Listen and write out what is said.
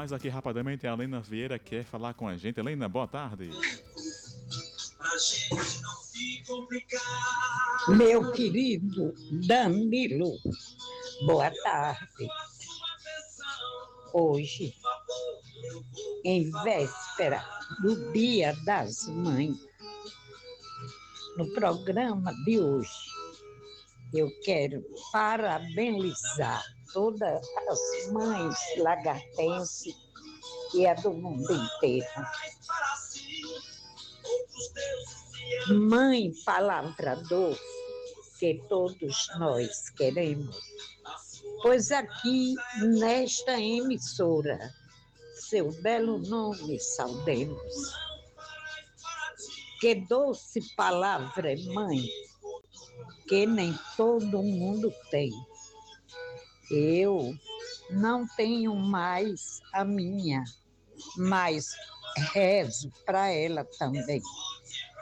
Mas aqui rapidamente a Helena Vieira quer falar com a gente. Helena, boa tarde. Meu querido Danilo, boa tarde. Hoje, em véspera do Dia das Mães, no programa de hoje, eu quero parabenizar todas as mães lagartenses e a do mundo inteiro. Mãe, palavra doce que todos nós queremos, pois aqui nesta emissora, seu belo nome saudemos. Que doce palavra é mãe, que nem todo mundo tem. Eu não tenho mais a minha, mas rezo para ela também.